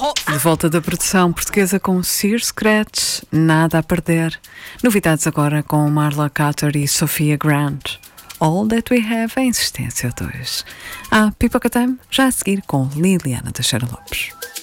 De volta da produção portuguesa com Sir Scratch, Nada a Perder. Novidades agora com Marla Carter e Sophia Grant. All That We Have, a Insistência 2. Pipoca Time, já a seguir com Liliana Teixeira Lopes.